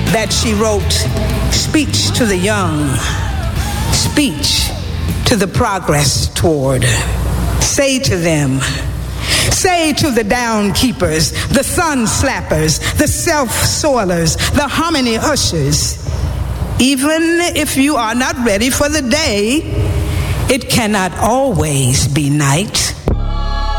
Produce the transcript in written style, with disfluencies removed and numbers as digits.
that she wrote, speech to the young, speech to the progress toward. Say to them, say to the down keepers, the sun slappers, the self-soilers, the hominy ushers, even if you are not ready for the day, it cannot always be night.